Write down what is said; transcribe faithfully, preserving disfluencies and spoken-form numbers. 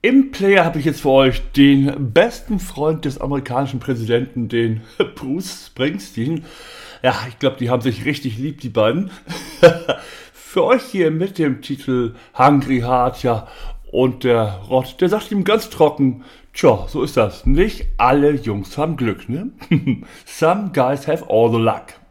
Im Player habe ich jetzt für euch den besten Freund des amerikanischen Präsidenten, den Bruce Springsteen. Ja, ich glaube, die haben sich richtig lieb, die beiden. Für euch hier mit dem Titel Hungry Heart, ja. Und der Rott, der sagt ihm ganz trocken, tja, so ist das. Nicht alle Jungs haben Glück, ne? Some guys have all the luck.